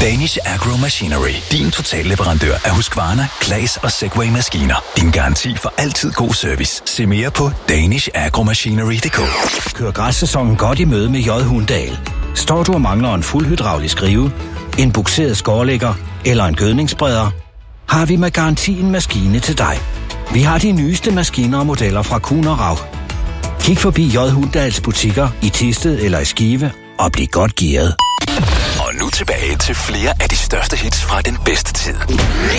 Danish Agro Machinery. Din totalleverandør af Husqvarna, Claas og Segway-maskiner. Din garanti for altid god service. Se mere på danishagromachinery.dk. Kør græssæsonen godt i møde med J. Hundahl. Står du og mangler en fuld hydraulisk skrive, en bukseret skårlægger eller en gødningsspreder, har vi med garanti en maskine til dig. Vi har de nyeste maskiner og modeller fra Kuhn og Raug. Kig forbi J. Hundahls butikker i Thisted eller i Skive og bliv godt gearet. Og nu tilbage til flere af de største hits fra den bedste tid.